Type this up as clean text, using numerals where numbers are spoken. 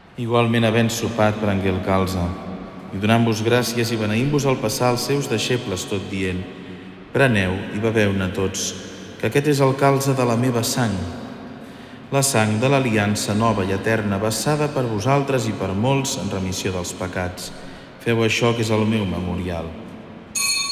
Igualment, havent sopat, prengué el calze, i donant-vos gràcies i beneint-vos al passar als seus deixebles, tot dient: preneu i beveu-ne tots, que aquest és el calze de la meva sang, la sang de l'aliança nova i eterna, vessada per vosaltres i per molts en remissió dels pecats. Feu això, que és el meu memorial.